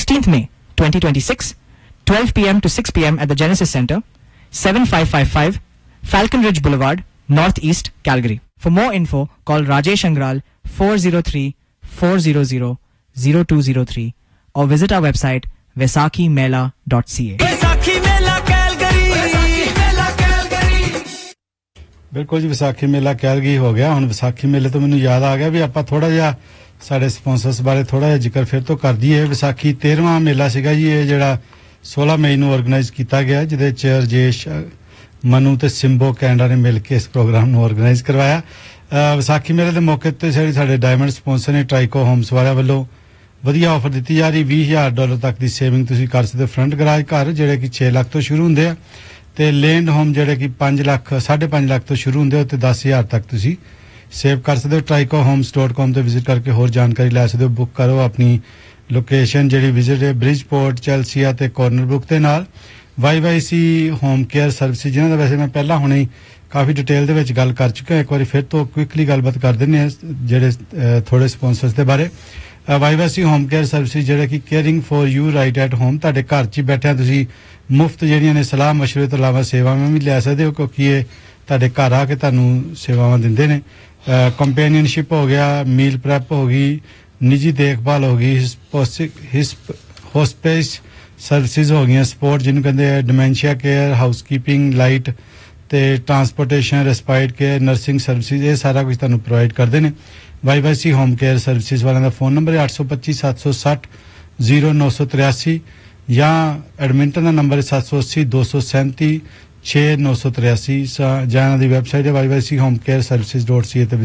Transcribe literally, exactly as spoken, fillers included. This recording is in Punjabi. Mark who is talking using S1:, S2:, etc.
S1: sixteenth May twenty twenty-six, twelve p m to six p m at the Genesis Center, seventy-five fifty-five Falcon Ridge Boulevard, Northeast, Calgary. For more info, call Rajesh Angral four oh three, four hundred, oh two oh three or visit our website vaisakhi mela dot c a.
S2: Vaisakhi Mela Calgary, Vaisakhi Mela Calgary.
S3: ਬਿਲਕੁਲ ਜੀ ਵਿਸਾਖੀ ਮੇਲਾ ਕੈਲਗਰੀ ਹੋ ਗਿਆ। ਹੁਣ ਵਿਸਾਖੀ ਮੇਲੇ ਤੋਂ ਮੈਨੂੰ ਯਾਦ ਆ ਗਿਆ ਵੀ ਆਪਾਂ ਥੋੜਾ ਜਿਹਾ ਸਾਡੇ ਸਪਾਂਸਰਸ ਬਾਰੇ ਥੋੜਾ ਜਿਹਾ ਜ਼ਿਕਰ ਫਿਰ ਤੋਂ ਕਰ ਦਈਏ। ਵਿਸਾਖੀ ਤੇਰਵਾਂ ਮੇਲਾ ਸੀਗਾ ਜੀ ਇਹ, ਜਿਹੜਾ ਸੋਲਾਂ ਮਈ ਨੂੰ ਆਰਗੇਨਾਈਜ਼ ਕੀਤਾ ਗਿਆ, ਜਿਹਦੇ ਚ ਰਜੇਸ਼, ਮਨੂ ਤੇ ਸਿੰਬੋ ਕੈਨੇਡਾ ਨੇ ਮਿਲ ਕੇ ਇਸ ਪ੍ਰੋਗਰਾਮ ਨੂੰ ਆਰਗੇਨਾਈਜ਼ ਕਰਵਾਇਆ। ਵਿਸਾਖੀ ਮੇਲੇ ਦੇ ਮੌਕੇ ਤੇ ਸਾਡੇ ਡਾਇਮੰਡ ਸਪਾਂਸਰ ਨੇ ਟ੍ਰਾਈਕੋ ਹੋਮਸ ਵਾਲਿਆਂ ਵੱਲੋਂ ਵਧੀਆ ਆਫਰ ਦਿੱਤੀ ਜਾ ਰਹੀ। ਵੀਹ ਹਜ਼ਾਰ ਡਾਲਰ ਤੱਕ ਦੀ ਸੇਵਿੰਗ ਤੁਸੀਂ ਕਰ ਸਕਦੇ ਹੋ। ਫਰੰਟ ਗਰਾਜ ਘਰ ਜਿਹੜੇ ਕਿ ਛੇ ਲੱਖ ਤੋਂ ਸ਼ੁਰੂ ਹੁੰਦੇ ਆ ਤੇ ਲੈਂਡ ਹੋਮ ਜਿਹੜੇ ਕਿ ਪੰਜ ਲੱਖ ਸਾਢੇ ਪੰਜ ਲੱਖ ਤੋਂ ਸ਼ੁਰੂ ਹੁੰਦੇ ਹੋ ਤੇ ਦਸ ਹਜ਼ਾਰ ਤੱਕ ਤੁਸੀਂ ਸੇਵ ਕਰ ਸਕਦੇ ਹੋ। ਟ੍ਰਾਈਕੋ ਹੋਮਸ ਡਾਟ ਕਾਮ ਤੇ ਵਿਜ਼ਿਟ ਕਰਕੇ ਹੋਰ ਜਾਣਕਾਰੀ ਲੈ ਸਕਦੇ ਹੋ। ਬੁੱਕ ਕਰੋ ਆਪਣੀ ਲੋਕੇਸ਼ਨ ਜਿਹੜੀ ਵਿਜ਼ਿਟ ਹੈ ਬ੍ਰਿਜਪੋਰਟ, ਚੈਲਸੀਆ ਤੇ ਕਾਰਨਰ ਬੁੱਕ ਦੇ ਨਾਲ। Why Y C home care services, ਜਿਨ੍ਹਾਂ ਦਾ ਵੈਸੇ ਮੈਂ ਪਹਿਲਾਂ ਹੁਣੇ ਕਾਫੀ ਡਿਟੇਲ ਦੇ ਵਿੱਚ ਗੱਲ ਕਰ ਚੁੱਕਿਆ, ਇੱਕ ਵਾਰੀ ਫਿਰ ਤੋਂ ਕੁਇਕਲੀ ਗੱਲਬਾਤ ਕਰ ਦਿੰਦੇ ਹਾਂ ਜਿਹੜੇ ਥੋੜੇ ਸਪਾਂਸਰਸ ਦੇ ਬਾਰੇ। Why Y C home care services ਜਿਹੜੇ ਕਿ caring for you right at home, ਤੁਹਾਡੇ ਘਰ 'ਚ ਹੀ ਬੈਠਿਆਂ ਤੁਸੀਂ ਮੁਫਤ ਜਿਹੜੀਆਂ ਨੇ ਸਲਾਹ ਮਸ਼ਵਰੇ ਤੋਂ ਇਲਾਵਾ ਸੇਵਾਵਾਂ ਵੀ ਲੈ ਸਕਦੇ ਹੋ, ਕਿਉਂਕਿ ਇਹ ਤੁਹਾਡੇ ਘਰ ਆ ਕੇ ਤੁਹਾਨੂੰ ਸੇਵਾਵਾਂ ਦਿੰਦੇ ਨੇ। ਕੰਪੈਨੀਅਨਸ਼ਿਪ ਹੋ ਗਿਆ, ਮੀਲ ਪ੍ਰੈਪ ਹੋ ਗਈ, ਨਿੱਜੀ ਦੇਖਭਾਲ ਹੋ ਗਈ, ਹੋਸਪਿਸ ਸਰਵਿਸਿਜ਼ ਹੋ ਗਈਆਂ, ਸਪੋਰਟ ਜਿਹਨੂੰ ਕਹਿੰਦੇ ਆ, ਡਿਮੈਂਸ਼ੀਆ ਕੇਅਰ, ਹਾਊਸਕੀਪਿੰਗ, ਲਾਈਟ ਤੇ ਟਰਾਂਸਪੋਰਟੇਸ਼ਨ, ਰੈਸਪਾਈਟ ਕੇਅਰ, ਨਰਸਿੰਗ ਸਰਵਿਸਿਜ਼, ਇਹ ਸਾਰਾ ਕੁਝ ਤੁਹਾਨੂੰ ਪ੍ਰੋਵਾਈਡ ਕਰਦੇ ਨੇ। Why Y C home care services ਵਾਲਿਆਂ ਦਾ ਫੋਨ ਨੰਬਰ ਹੈ ਅੱਠ ਸੌ ਪੱਚੀ ਸੱਤ ਸੌ ਸੱਠ ਜ਼ੀਰੋ ਨੌ ਸੌ ਤਰਿਆਸੀ ਜਾਂ ਐਡਮਿੰਟਨ ਦਾ ਨੰਬਰ ਹੈ ਸੱਤ ਸੌ ਅੱਸੀ ਦੋ ਸੌ ਸੈਂਤੀ ਛੇ ਨੌ ਸੌ ਤਰਿਆਸੀ ਜਾਂ ਇਹਨਾਂ ਦੀ ਵੈਬਸਾਈਟ ਹੈ why Y C home care services dot ਸੀ ਏ ਤੇ